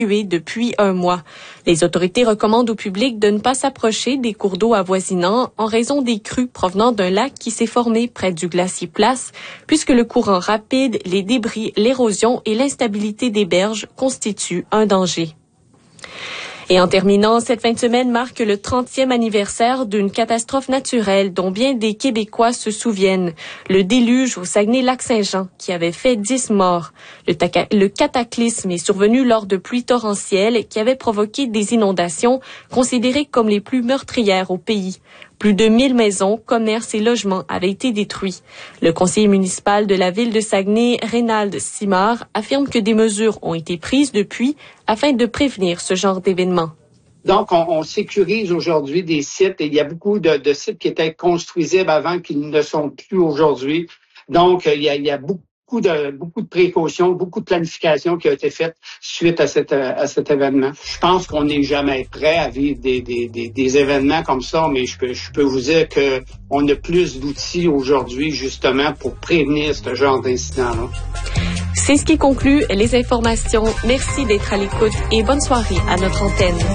depuis un mois. Les autorités recommandent au public de ne pas s'approcher des cours d'eau avoisinants en raison des crues provenant d'un lac qui s'est formé près du glacier Place, puisque le courant rapide, les débris, l'érosion et l'instabilité des berges constituent un danger. Et en terminant, cette fin de semaine marque le 30e anniversaire d'une catastrophe naturelle dont bien des Québécois se souviennent. Le déluge au Saguenay-Lac-Saint-Jean qui avait fait 10 morts. Le cataclysme est survenu lors de pluies torrentielles qui avaient provoqué des inondations considérées comme les plus meurtrières au pays. Plus de 1000 maisons, commerces et logements avaient été détruits. Le conseiller municipal de la ville de Saguenay, Reynald Simard, affirme que des mesures ont été prises depuis afin de prévenir ce genre d'événements. Donc, on sécurise aujourd'hui des sites et il y a beaucoup de sites qui étaient construisibles avant qu'ils ne sont plus aujourd'hui. Donc, il y a beaucoup de précautions, beaucoup de planification qui a été faite suite à cet événement. Je pense qu'on n'est jamais prêt à vivre des événements comme ça, mais je peux vous dire que on a plus d'outils aujourd'hui justement pour prévenir ce genre d'incident-là. C'est ce qui conclut les informations. Merci d'être à l'écoute et bonne soirée à notre antenne.